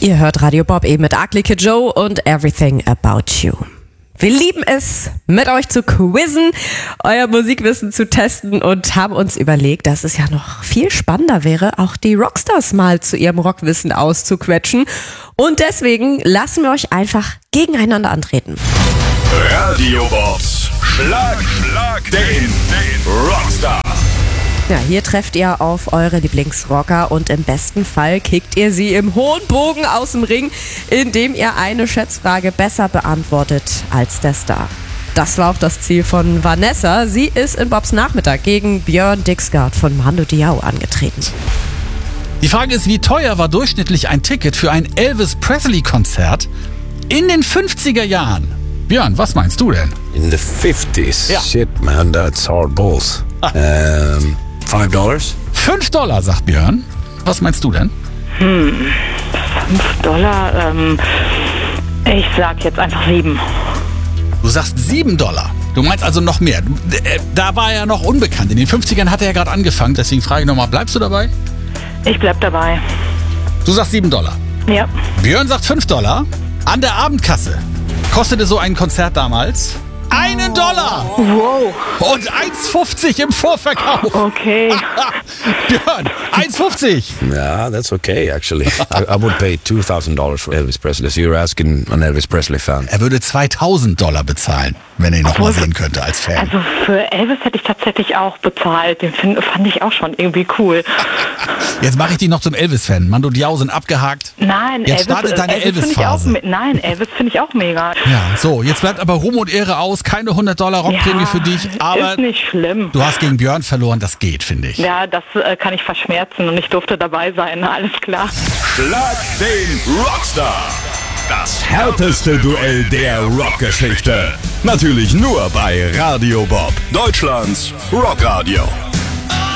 Ihr hört Radio Bob eben mit Ugly Kid Joe und Everything About You. Wir lieben es, mit euch zu quizzen, euer Musikwissen zu testen und haben uns überlegt, dass es ja noch viel spannender wäre, auch die Rockstars mal zu ihrem Rockwissen auszuquetschen. Und deswegen lassen wir euch einfach gegeneinander antreten. Radio Bobs Schlag den Rockstar. Ja, hier trefft ihr auf eure Lieblingsrocker und im besten Fall kickt ihr sie im hohen Bogen aus dem Ring, indem ihr eine Schätzfrage besser beantwortet als der Star. Das war auch das Ziel von Vanessa. Sie ist in Bobs Nachmittag gegen Björn Dixgard von Mando Diao angetreten. Die Frage ist, wie teuer war durchschnittlich ein Ticket für ein Elvis Presley-Konzert in den 50er Jahren? Björn, was meinst du denn? In the 50s? Ja. Shit, man, that's hard balls. $5? $5, sagt Björn. Was meinst du denn? $5. Ich sag jetzt einfach 7. Du sagst $7. Du meinst also noch mehr. Da war er noch unbekannt. In den 50ern hat er ja gerade angefangen. Deswegen frage ich nochmal, bleibst du dabei? Ich bleib dabei. Du sagst $7. Ja. Björn sagt $5. An der Abendkasse kostete so ein Konzert damals $1. Wow. Und 1,50 im Vorverkauf. Okay. Björn, 1,50. Yeah, that's okay, actually. I would pay $2,000 for Elvis Presley. So you're asking an Elvis Presley fan. Er würde $2.000 bezahlen, wenn er ihn noch mal sehen könnte als Fan. Also für Elvis hätte ich tatsächlich auch bezahlt. Den fand ich auch schon irgendwie cool. Jetzt mache ich dich noch zum Elvis-Fan. Mando Diao sind abgehakt. Nein, Jetzt startet deine Elvis-Phase. Nein, Elvis finde ich auch mega. Ja, so, jetzt bleibt aber Ruhm und Ehre aus. Keine $100 Rockprämie für dich. Aber ist nicht schlimm. du hast gegen Björn verloren. Das geht, finde ich. Ja, das kann ich verschmerzen und ich durfte dabei sein. Alles klar. Schlag den Rockstar. Das härteste Duell der Rockgeschichte. Natürlich nur bei Radio Bob, Deutschlands Rockradio.